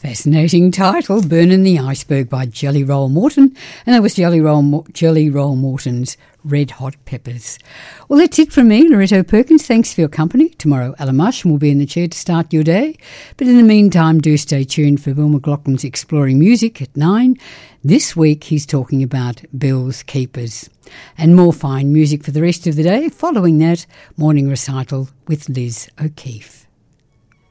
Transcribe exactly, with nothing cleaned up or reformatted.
Fascinating title, Burning the Iceberg by Jelly Roll Morton, and that was Jelly Roll, Jelly Roll Morton's Red Hot Peppers. Well, that's it from me, Loretto Perkins. Thanks for your company. Tomorrow, Alan Marsham will be in the chair to start your day. But in the meantime, do stay tuned for Bill McLaughlin's Exploring Music at nine. This week, he's talking about Bill's Keepers. And more fine music for the rest of the day. Following that, morning recital with Liz O'Keefe.